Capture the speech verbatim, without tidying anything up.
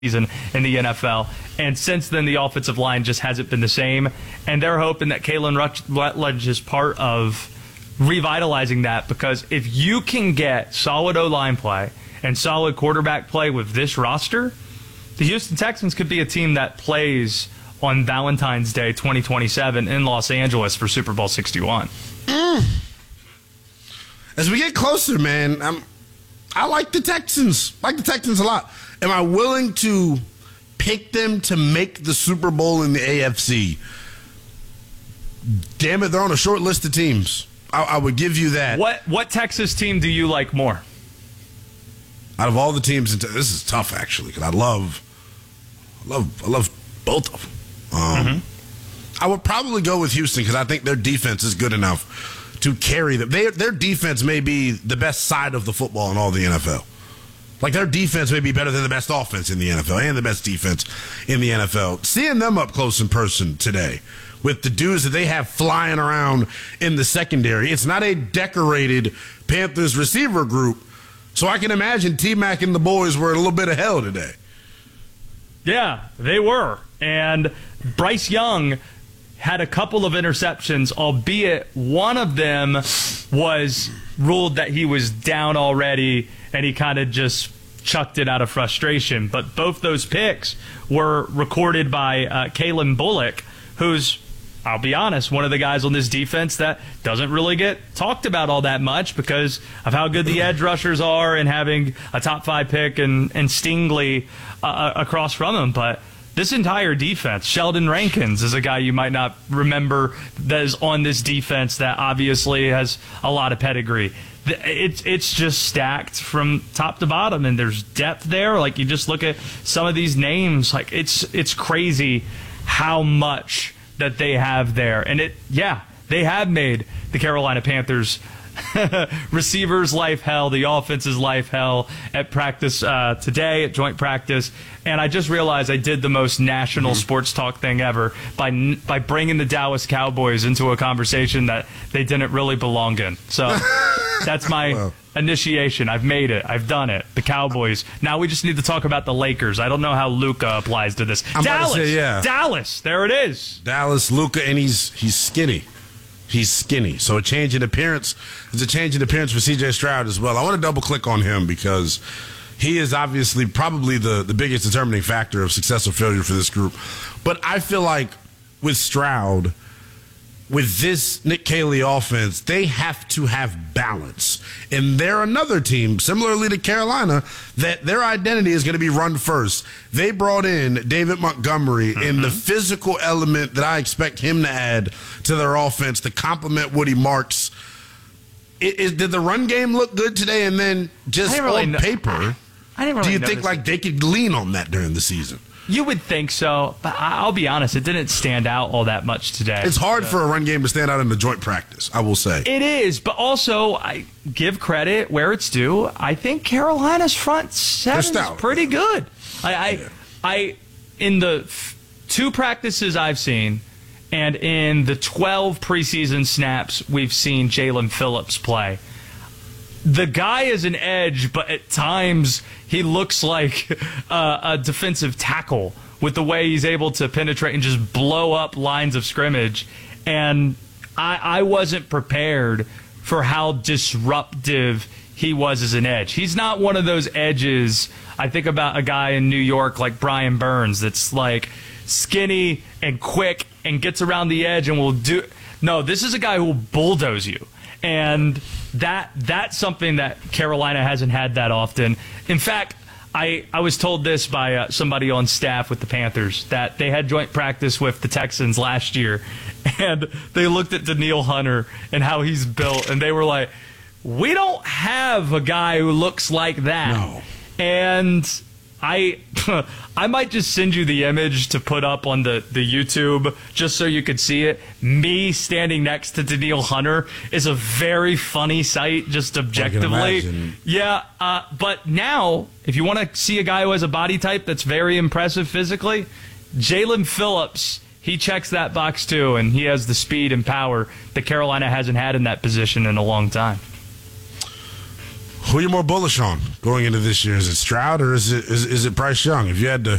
season in the N F L. And since then, the offensive line just hasn't been the same. And they're hoping that Kalen Rutledge is part of revitalizing that, because if you can get solid O-line play and solid quarterback play with this roster, the Houston Texans could be a team that plays on Valentine's Day twenty twenty-seven in Los Angeles for Super Bowl sixty-one. Mm. As we get closer, man, I'm, I like the Texans. I like the Texans a lot. Am I willing to pick them to make the Super Bowl in the A F C? Damn it, they're on a short list of teams. I, I would give you that. What what Texas team do you like more? Out of all the teams, in te- this is tough actually, because I love, I love, I love both of them. Um, mm-hmm. I would probably go with Houston because I think their defense is good enough to carry them. They, their defense may be the best side of the football in all the N F L. Like, their defense may be better than the best offense in the N F L and the best defense in the N F L. Seeing them up close in person today with the dudes that they have flying around in the secondary, it's not a decorated Panthers receiver group, so I can imagine T-Mac and the boys were in a little bit of hell today. Yeah, they were. And Bryce Young had a couple of interceptions, albeit one of them was ruled that he was down already, and he kind of just chucked it out of frustration. But both those picks were recorded by uh, Kalen Bullock, who's, I'll be honest, one of the guys on this defense that doesn't really get talked about all that much because of how good the edge rushers are and having a top five pick and, and Stingley uh, across from him. But this entire defense, Sheldon Rankins is a guy you might not remember that is on this defense that obviously has a lot of pedigree. It's it's just stacked from top to bottom, and there's depth there. Like, you just look at some of these names, like it's it's crazy how much that they have there. And it, yeah, they have made the Carolina Panthers receivers' life hell, the offense's life hell at practice uh, today, at joint practice. And I just realized I did the most national mm-hmm. sports talk thing ever by by bringing the Dallas Cowboys into a conversation that they didn't really belong in. So that's my well. initiation. I've made it. I've done it. The Cowboys. Now we just need to talk about the Lakers. I don't know how Luka applies to this. I'm Dallas. Say, yeah. Dallas. There it is. Dallas, Luka, and he's he's skinny. He's skinny. So a change in appearance is a change in appearance for C J Stroud as well. I want to double click on him because he is obviously probably the, the biggest determining factor of success or failure for this group. But I feel like with Stroud, with this Nick Caley offense, they have to have balance. And they're another team, similarly to Carolina, that their identity is going to be run first. They brought in David Montgomery mm-hmm. in the physical element that I expect him to add to their offense to complement Woody Marks. It, it, did the run game look good today? And then just really on know. paper, I didn't really do you think like they could lean on that during the season? You would think so, but I'll be honest, it didn't stand out all that much today. It's hard so. for a run game to stand out in the joint practice, I will say. It is, but also, I give credit where it's due. I think Carolina's front seven is pretty good. I, I, yeah. I, in the two practices I've seen, and in the twelve preseason snaps we've seen Jalen Phillips play, the guy is an edge, but at times he looks like uh, a defensive tackle with the way he's able to penetrate and just blow up lines of scrimmage. And I, I wasn't prepared for how disruptive he was as an edge. He's not one of those edges. I think about a guy in New York like Brian Burns that's like skinny and quick and gets around the edge and will do. No, this is a guy who will bulldoze you. And that that's something that Carolina hasn't had that often. In fact, I, I was told this by uh, somebody on staff with the Panthers, that they had joint practice with the Texans last year, and they looked at Danielle Hunter and how he's built, and they were like, we don't have a guy who looks like that. No. And I I might just send you the image to put up on the, the YouTube just so you could see it. Me standing next to Danielle Hunter is a very funny sight, just objectively. Yeah, uh, but now, if you want to see a guy who has a body type that's very impressive physically, Jalen Phillips, he checks that box too, and he has the speed and power that Carolina hasn't had in that position in a long time. Who are you more bullish on going into this year? Is it Stroud or is it is, is it Bryce Young? If you had to